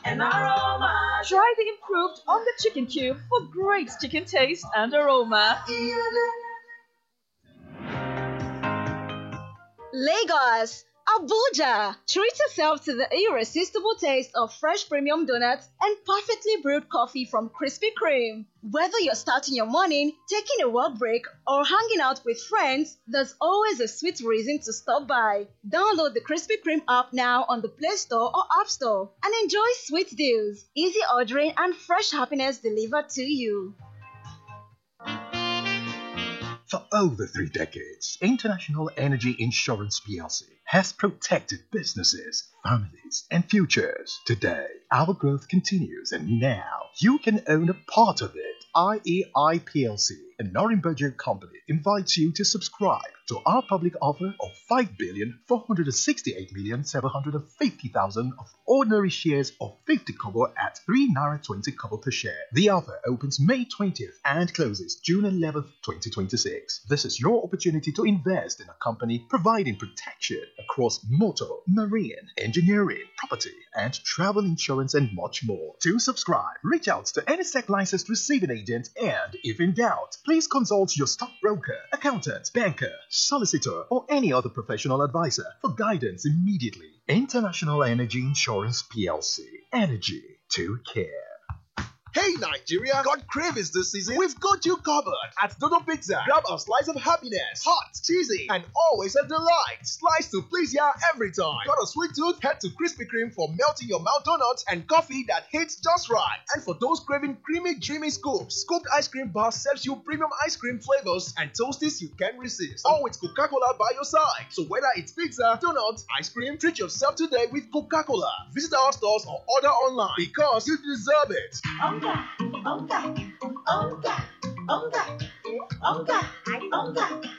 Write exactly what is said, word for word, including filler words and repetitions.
and aroma. Try the improved on the chicken cube for great chicken taste and aroma. Lagos, Abuja. Treat yourself to the irresistible taste of fresh premium donuts and perfectly brewed coffee from Krispy Kreme. Whether you're starting your morning, taking a work break, or hanging out with friends, there's always a sweet reason to stop by. Download the Krispy Kreme app now on the Play Store or App Store and enjoy sweet deals, easy ordering, and fresh happiness delivered to you. For over three decades, International Energy Insurance P L C has protected businesses, families, and futures. Today, our growth continues, and now you can own a part of it. I E I P L C, a Norimberger company, invites you to subscribe to our public offer of five billion four hundred sixty-eight million seven hundred fifty thousand of ordinary shares of fifty kobo at three naira twenty kobo per share. The offer opens May twentieth and closes June eleventh, twenty twenty-six. This is your opportunity to invest in a company providing protection across motor, marine, engineering, property, and travel insurance, and much more. To subscribe, reach out to any S E C licensed receiving agent, and if in doubt, please consult your stockbroker, accountant, banker, solicitor, or any other professional advisor for guidance immediately. International Energy Insurance P L C. Energy to care. Hey Nigeria, got cravings this season? We've got you covered at Dodo Pizza. Grab a slice of happiness, hot, cheesy, and always a delight. Slice to please ya every time. Got a sweet tooth? Head to Krispy Kreme for melting your mouth donuts and coffee that hits just right. And for those craving creamy, dreamy scoops, Scooped Ice Cream Bar serves you premium ice cream flavors and toasties you can't resist. All with Coca-Cola by your side. So whether it's pizza, donuts, ice cream, treat yourself today with Coca-Cola. Visit our stores or order online because you deserve it. Onga, onga, onga, onga, onga, onga.